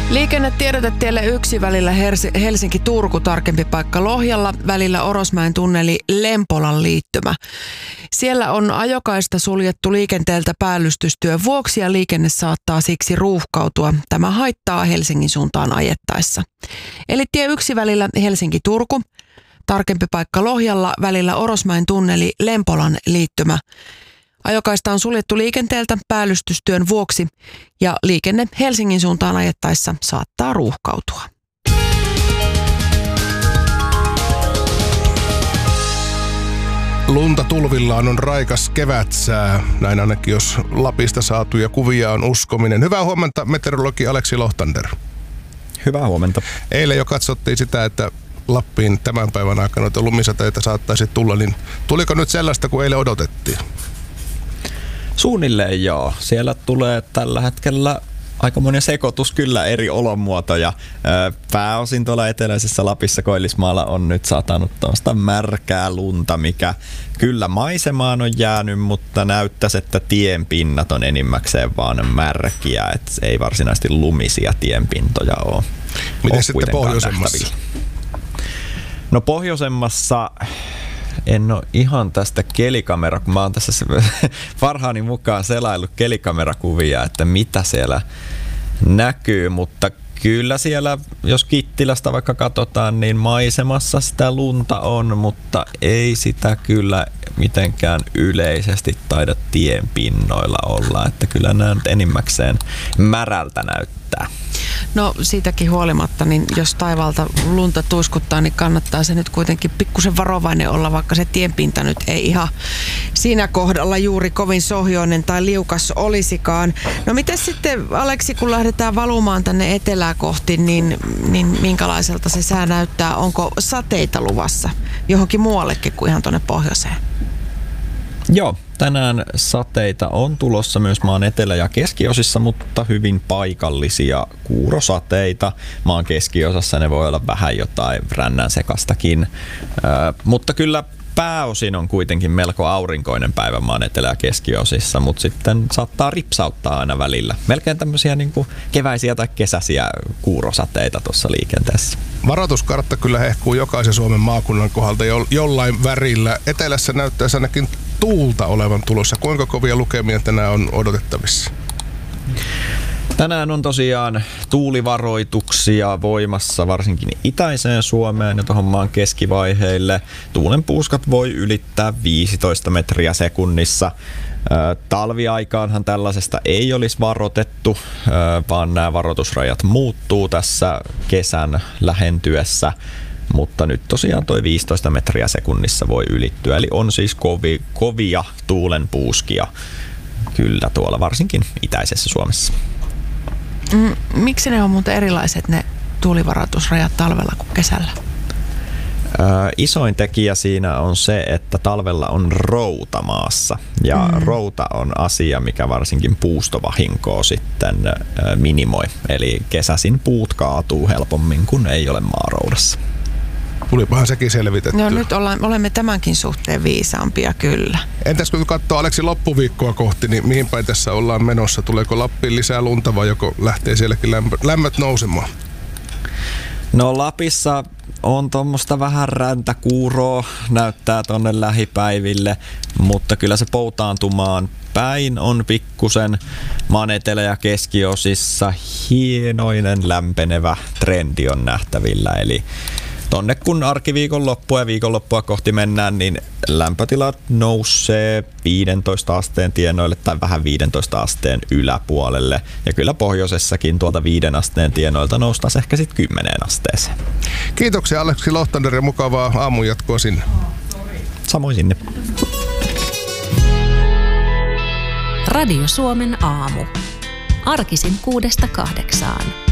Liikennetiedotetielle 1 välillä Helsinki-Turku, tarkempi paikka Lohjalla, välillä Orosmäen tunneli Lempolan liittymä. Siellä on ajokaista suljettu liikenteeltä päällystystyön vuoksi ja liikenne saattaa siksi ruuhkautua. Tämä haittaa Helsingin suuntaan ajettaessa. Eli tie 1 välillä Helsinki-Turku, tarkempi paikka Lohjalla, välillä Orosmäen tunneli Lempolan liittymä. Ajokaista on suljettu liikenteeltä päällystystyön vuoksi ja liikenne Helsingin suuntaan ajettaessa saattaa ruuhkautua. Lunta tulvillaan on raikas kevätsää, näin ainakin jos Lapista saatuja kuvia on uskominen. Hyvää huomenta, meteorologi Aleksi Lohtander. Hyvää huomenta. Eilen jo katsottiin sitä, että Lappiin tämän päivän aikana noita lumisateita saattaisi tulla, niin tuliko nyt sellaista kuin eilen odotettiin? Suunnilleen joo. Siellä tulee tällä hetkellä aikamoinen sekoitus kyllä eri olomuotoja. Pääosin tuolla eteläisessä Lapissa Koillismaalla on nyt satanut tuosta märkää lunta, mikä kyllä maisemaan on jäänyt, mutta näyttäisi, että tienpinnat on enimmäkseen vaan märkiä, että ei varsinaisesti lumisia tienpintoja ole. Miten sitten pohjoisemmassa? Nähtävillä. No pohjoisemmassa en ole ihan tästä kun mä oon tässä parhaani mukaan selaillut kelikamerakuvia, että mitä siellä näkyy, mutta kyllä siellä, jos Kittilästä vaikka katsotaan, niin maisemassa sitä lunta on, mutta ei sitä kyllä mitenkään yleisesti taida tienpinnoilla olla, että kyllä nämä nyt enimmäkseen märältä näyttää. No siitäkin huolimatta, niin jos taivaalta lunta tuiskuttaa, niin kannattaa se nyt kuitenkin pikkusen varovainen olla, vaikka se tienpinta nyt ei ihan siinä kohdalla juuri kovin sohjoinen tai liukas olisikaan. No miten sitten, Aleksi, kun lähdetään valumaan tänne etelää kohti, niin minkälaiselta se sää näyttää? Onko sateita luvassa johonkin muuallekin kuin ihan tuonne pohjoiseen? Joo, tänään sateita on tulossa myös maan etelä- ja keskiosissa, mutta hyvin paikallisia kuurosateita. Maan keskiosassa ne voi olla vähän jotain rännän sekastakin, mutta kyllä pääosin on kuitenkin melko aurinkoinen päivä maan etelä- ja keskiosissa, mutta sitten saattaa ripsauttaa aina välillä. Melkein tämmöisiä niin kuin keväisiä tai kesäisiä kuurosateita tuossa liikenteessä. Varoituskartta kyllä hehkuu jokaisen Suomen maakunnan kohdalta jollain värillä. Etelässä näyttäisi ainakin tuulta olevan tulossa. Kuinka kovia lukemia tänään on odotettavissa? Tänään on tosiaan tuulivaroituksia voimassa varsinkin itäiseen Suomeen ja tuohon maan keskivaiheille. Tuulen puuskat voi ylittää 15 metriä sekunnissa. Talviaikaanhan tällaisesta ei olisi varoitettu, vaan nämä varoitusrajat muuttuu tässä kesän lähentyessä. Mutta nyt tosiaan toi 15 metriä sekunnissa voi ylittyä, eli on siis kovia tuulen puuskia kyllä tuolla varsinkin itäisessä Suomessa. Miksi ne on muuten erilaiset ne tuulivaroitusrajat talvella kuin kesällä? Isoin tekijä siinä on se, että talvella on routa maassa ja routa on asia, mikä varsinkin puustovahinkoa sitten minimoi. Eli kesäisin puut kaatuu helpommin, kun ei ole maaroudassa. Tulipahan sekin selvitettyä. No nyt olemme tämänkin suhteen viisaampia kyllä. Entäs kun katsoo Aleksi loppuviikkoa kohti, niin mihin päin tässä ollaan menossa? Tuleeko Lappiin lisää lunta vai joko lähtee sielläkin lämmöt nousemaan? No Lapissa on tuommoista vähän räntäkuuroa, näyttää tonne lähipäiville, mutta kyllä se poutaantumaan päin on pikkusen maan etelä- ja keskiosissa hienoinen lämpenevä trendi on nähtävillä, eli tonne kun arkiviikonloppua ja viikonloppua kohti mennään, niin lämpötilat nousee 15 asteen tienoille tai vähän 15 asteen yläpuolelle. Ja kyllä pohjoisessakin tuolta 5 asteen tienoilta noustaisi ehkä sitten 10 asteeseen. Kiitoksia Aleksi Lohtander ja mukavaa aamunjatkoa sinne. Samoin sinne. Radio Suomen aamu. Arkisin 6–8.